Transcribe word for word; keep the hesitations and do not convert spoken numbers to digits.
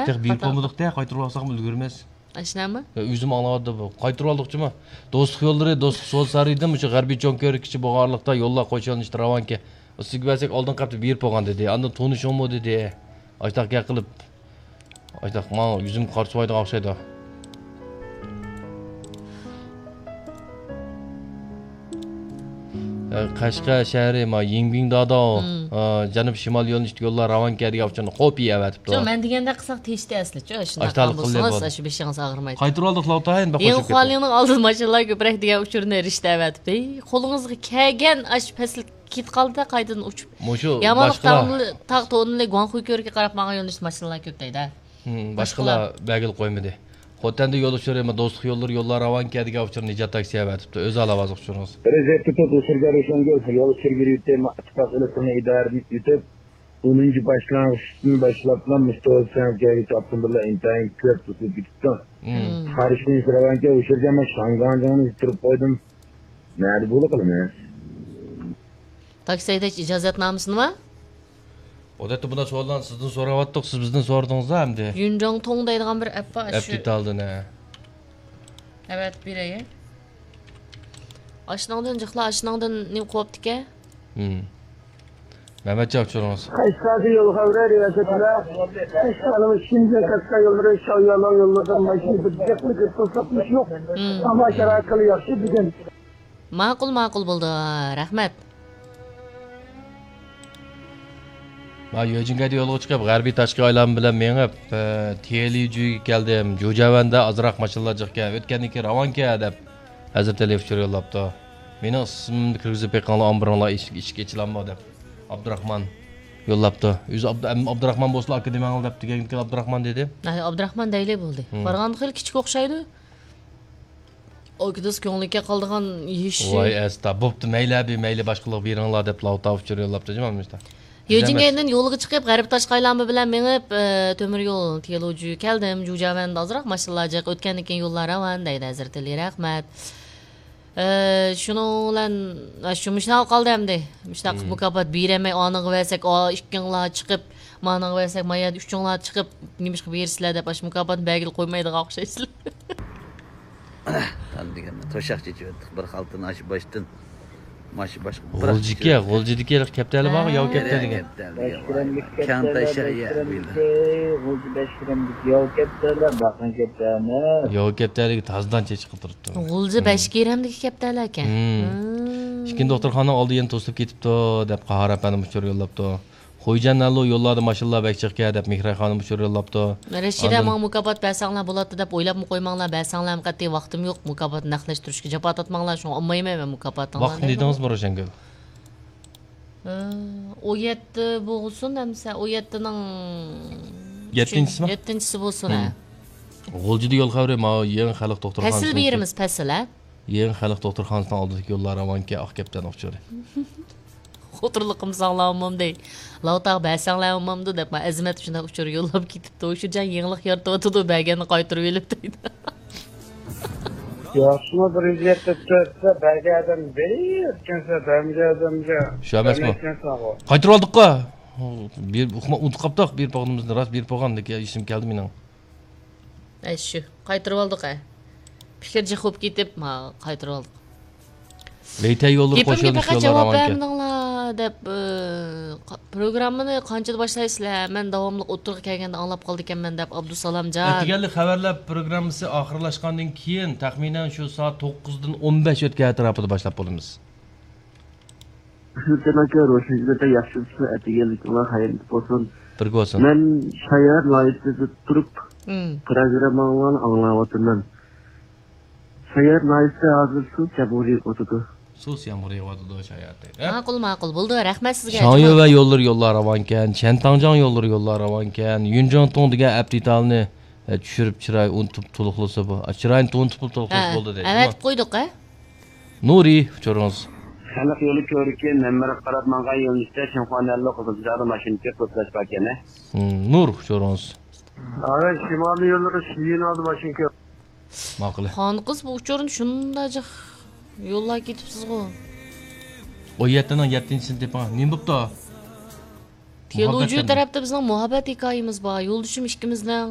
Tek bir pomuduk da qaytırıp alsak mı ulgurmez. Aşınamı? Üzüm anlamadı bu. Qaytırıp aldıkçı mı? Dostluk yolları, dostluk sol sarıydı mı? Şu garbi çonkör kişi boğarlıkta yolla koşan işte ravanke. O sigversek aldın kaptı bir poğan dedi. Andan tonuş olma dedi. Açtak yakılıp. Açtak ma yüzüm karşımaydı akşaydı. Qashqa shahri ma Yingbing dada janub shimol yo'nalishida yo'llar Ravankaga uchun qo'piy avatibdi. Jo, men deganda qilsaq teshdi asli. Jo, shunday bo'lsa, shu beshingiz og'rimaydi. Qaytirib oldik lavtayn baqa. Eng xolining oldin mashinalar ko'proq degan uchurni erishdi avatibdi. Qo'lingizga kelgan ash fasl ket qoldi, qaytadan uchib. Yamonlik taq to'nli Guangxu ko'rga qarab manga yo'nalishda mashinalar ko'p deydi. Boshqalar bagil qo'ymadi. Xotanda yo'l uçurayım, dostluk yolları yollar Ravankaga uçur Nicat taksiye avatibdi. O'zi alavazıq uçurunuz. Prezidenti tutuşurga Roşangöl yol uçurgiri yutib, ittifaqlısını idare yutib, onuncu başlangıçını başlatma müstahsen geri taptığında intihar köp tutup gitti. Karışmış Ravanka uçurga ama Şangancan'ı bitirip koydum. Nerede bunu kılım? Taksiyede icazatnamasını mı? Odatda buna so'raldan sizdan so'rayotdik, siz bizdan so'radingiz-a endi. Yunjong Tong deydigan bir app bor. App detaldi ne? Evet, birey. Aşınandan jiqla, aşınandan ne qo'yibdi-ki? Hmm. Mehmetcan so'raymiz. Qaysi yol xavrari vasatlar. Aşağılımız şimdi kaçka yolları şayalan yollardan başını biteceklik fırsatmış yok. Ama şarakalı yaxshi degan. Ma'qul, ma'qul bo'ldi. Rahmat. Ma Yojingada yo'lga chiqib, g'arbiy tashqi aylan bilan menib, Teliyuga keldim. Jo'javanda azroq mashinalar chiqqan. O'tgandan keyin Ravanka deb Hazrat Ali uchur yo'llabdi. Meni ismimni kirgizib beqonlar ombiringlar ishga ichilanma deb. Abdurahmon yo'llabdi. O'zi Abdurahmon Bo'slar akademiyani deb degan Abdurahmon dedi. Abdurahmon deyli bo'ldi. Qarag'an xil kichik o'xshaydi. O'kidiz ko'ngilga qoldigan ish. Voy, asta, bo'pti, mayli abi, mayli boshqalar beringlar deb lavta uchur yo'llabdi, jimamizda. Yojingaydan yo'lga chiqib, g'arib tashqaylanma bilan menib, temir yo'l Telujuga keldim. Jo'javanda ozroq mashinalar jiq o'tgandan keyin yo'llar ravan deydi Hazrat Ali, rahmat. Shuni bilan shu mishnal qoldi endi. Mishnaq mukofot bermay aniq versak, ikkinglar chiqib, ma'niq versak, mayad uchinglar chiqib, nima qilib bersizlar deb ash mukofot belgil qo'ymaydigan o'xshaysizlar. Tan degan to'shaq chechib bir xaltini ochib boshdan Maşı başka. Golcike, golcidike kaptali bor, yo'q kaptaliga. Kanta shariya bildi. Golci besh kiramlik yo'q kaptali, baqin kaptali. Yo'q kaptaliga tazdan chiqib turibdi. Golci besh kiramlik kaptali ekan. Ikkin doktorxona oldi yana to'sib ketibdi deb Qahar apani uchur yo'llabdi. Xo'janallo yo'lladi mashinalar bekchiqga deb Mehray xonim uchur yo'llabdi. Rashida men mukofot bersanglar bo'ladi deb o'ylabmi qo'ymanglar, bersanglar qat'iy vaqtim yo'q, mukofot naqlashtirishga javob atmanglar, shuni olmayman men mukofotni. Vaqt dedingiz mi Roshangul? O yetti bo'lsin, demsa o yettining yettinchisimi? yettinchisi bo'lsin. G'o'ljida yo'l xavri ma yangi xalq doktorxonasi. Pasil berimiz, pasil a? Yangi xalq doktorxonasidan oldidagi yo'llar Ravanka Oqkapdan o'xshaydi. Xotirliqim saqlamam dey. Lavtaq bəsanglamamdı deb men azmat shunda uchur yo'llab ketibdi. O'shajan yenglik yaratib berganini qaytirib elib deydi. Yoshmi birinchi yetibdi, bergan beri o'tgansa bermaganimga. Shu emasmi? Qaytirib oldik-ku. Bir unutib qoldik, bir pog'imizni rost bir pog'andek ishim keldi mening. Ay shu, qaytirib oldik-a. Fikirji xo'p ketib, ma qaytirib oldik. Leyta yo'llar qo'shilib yo'llar Ravanka deb programmani qanchada boshlaysizlar? Men davomli o'tirib kelganda anglab qoldi ekanman deb Abdusalomjon. Atiganlik xabarlar programmasi oxirlashgandan keyin taxminan shu soat to'qqizdan o'n besh o'tgan atrofida boshlab bo'lamiz. Shu demakki Ro'shangda yaxshisi atiganliklar xayr bo'lsin. Birga bo'lsin. Men shayar loyihasida turib programmani anglayapman. Shayar loyihasi hozir shu Jamhuriy o'tdi. Sus Jamhuriy o'tdi shayarda. Ma'qul, ma'qul bo'ldi. Rahmat sizga. Shoyi va yo'llar yo'llar Ravankan, Chantangjon yo'llar yo'llar Ravankan, Yunjongtong degan aptitalni tushirib chiray unutib to'liqlasa bu. Chirayni unutib to'liqlasa bo'ldi deydi. Evet, qo'ydik-a? Nuri, uchurimiz. Xalq yo'li ko'rikka namara qarab menga yo'lishda Shinxonallo qizilchari mashinka to'plash bakana. Nur, uchurimiz. Ana shimoliy yo'llari shiyinadi mashinka. Ma'qul. Xon qiz bu uchurni shundajiq yo'llar ketibsiz-ku. O yettining yettinchisini deb nima bo'pti? Teluju tarafda bizning muhabbat hikoyamiz bor. Yo'ldishim ikkimizning